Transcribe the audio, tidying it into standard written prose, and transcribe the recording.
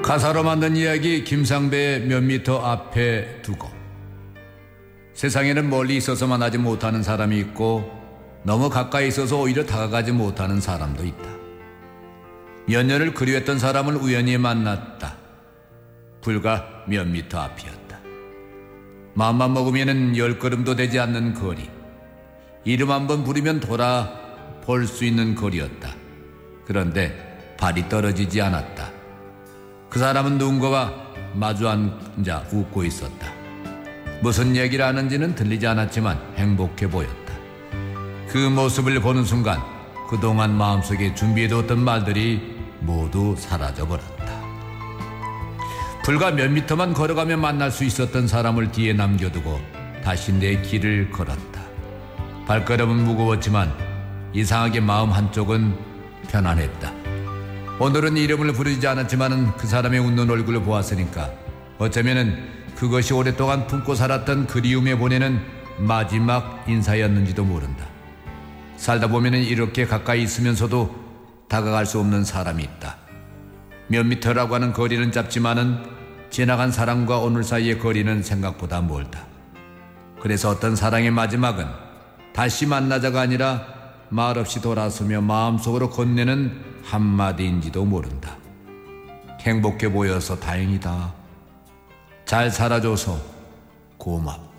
가사로 만든 이야기 김상배의 몇 미터 앞에 두고. 세상에는 멀리 있어서 만나지 못하는 사람이 있고 너무 가까이 있어서 오히려 다가가지 못하는 사람도 있다. 몇 년을 그리웠던 사람을 우연히 만났다. 불과 몇 미터 앞이었다. 마음만 먹으면 10걸음도 되지 않는 거리. 이름 한번 부르면 돌아볼 수 있는 거리였다. 그런데 발이 떨어지지 않았다. 그 사람은 누군가와 마주 앉아 웃고 있었다. 무슨 얘기를 하는지는 들리지 않았지만 행복해 보였다. 그 모습을 보는 순간 그동안 마음속에 준비해뒀던 말들이 모두 사라져버렸다. 불과 몇 미터만 걸어가며 만날 수 있었던 사람을 뒤에 남겨두고 다시 내 길을 걸었다. 발걸음은 무거웠지만 이상하게 마음 한쪽은 편안했다. 오늘은 이름을 부르지 않았지만 그 사람의 웃는 얼굴을 보았으니까 어쩌면은 그것이 오랫동안 품고 살았던 그리움에 보내는 마지막 인사였는지도 모른다. 살다 보면은 이렇게 가까이 있으면서도 다가갈 수 없는 사람이 있다. 몇 미터라고 하는 거리는 짧지만은 지나간 사람과 오늘 사이의 거리는 생각보다 멀다. 그래서 어떤 사랑의 마지막은 다시 만나자가 아니라 말없이 돌아서며 마음속으로 건네는 한마디인지도 모른다. 행복해 보여서 다행이다. 잘 살아줘서 고맙다.